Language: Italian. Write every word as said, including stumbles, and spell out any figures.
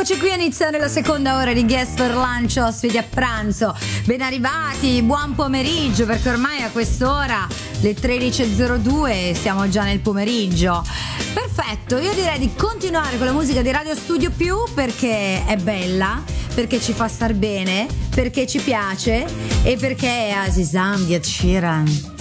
Eccoci qui a iniziare la seconda ora di Guest for Lunch, ospiti a pranzo. Ben arrivati, buon pomeriggio, perché ormai a quest'ora, le tredici e zero due, siamo già nel pomeriggio. Perfetto, io direi di continuare con la musica di Radio Studio Più, perché è bella, perché ci fa star bene, perché ci piace e perché è Azizam di Ed Sheeran.